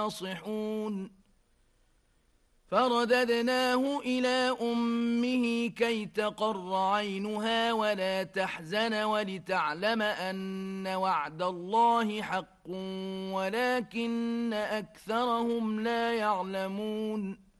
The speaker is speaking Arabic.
ناصحون فرددناه إلى أمه كي تقر عينها ولا تحزن ولتعلم أن وعد الله حق ولكن أكثرهم لا يعلمون